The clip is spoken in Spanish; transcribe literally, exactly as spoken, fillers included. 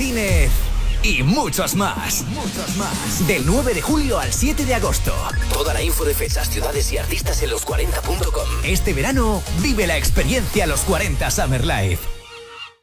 Martínez y muchos más. Muchos más. Del nueve de julio al siete de agosto. Toda la info de fechas, ciudades y artistas en los cuarenta punto com. Este verano vive la experiencia Los cuarenta Summer Live.